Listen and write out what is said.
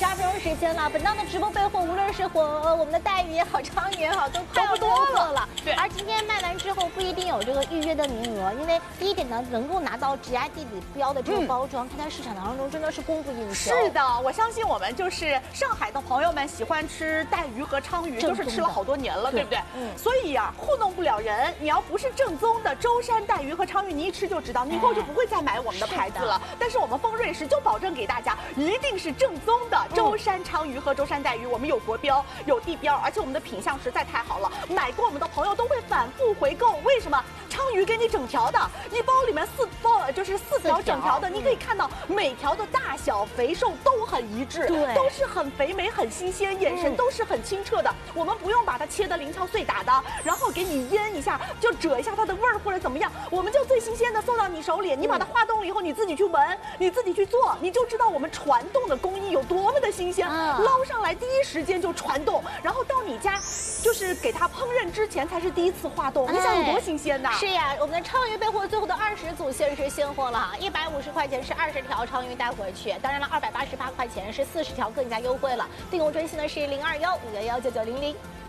12分钟时间了。本档的直播备货，无论是我们的带鱼也好，鲳鱼也好，都快要差不多了。 对。而今天卖完之后不一定有这个预约的名额，因为第一点呢，能够拿到直压地理标的这个包装，看在市场当中真的是供不应求。 是的，我相信我们就是上海的朋友们喜欢吃带鱼和鲳鱼，都是吃了好多年了，对不对？所以呀，糊弄不了人。你要不是正宗的舟山带鱼和鲳鱼，你一吃就知道，你以后就不会再买我们的牌子了。但是我们丰瑞食就保证给大家，一定是正宗的舟山鲳鱼和舟山带鱼，我们有国标，有地标，而且我们的品相实在太好了，买过我们的朋友都会反复回购。为什么？鲳鱼给你整条的，一包里面就是四条整条的，你可以看到每条的大小、肥瘦都很一致， 对， 都是很肥美、很新鲜，眼神都是很清澈的。我们不用把它切得零敲碎打的，然后给你腌一下，就遮一下它的味儿或者怎么样，我们就最新鲜的送到你手里。你把它化冻了以后，你自己去闻，你自己去做，你就知道我们传冻的工艺有多么的新鲜。捞上来第一时间就传冻，然后到你家就是给它烹饪之前才是第一次化冻，你想有多新鲜呐？ 是呀，我们的鲳鱼备货最后的20组限时现货了哈，150块钱是20条鲳鱼带回去，当然了，288块钱是40条，更加优惠了。订购专线呢是0215119900。